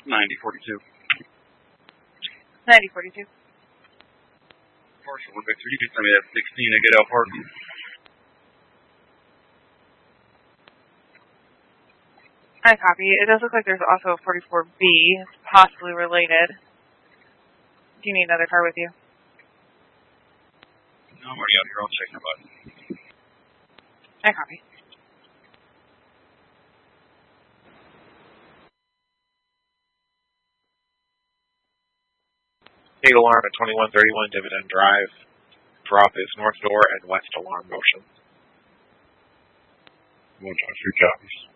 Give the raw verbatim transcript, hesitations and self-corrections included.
ninety forty-two. ninety forty-two. Partial Victor, you can send me that sixteen at Goodell Park. I copy. It does look like there's also a forty-four B. It's possibly related. Do you need another car with you? No, I'm already out here. I'll check your button. I copy. State alarm at twenty-one thirty-one Dividend Drive. Drop is north door and west alarm motion. One, two, three copies.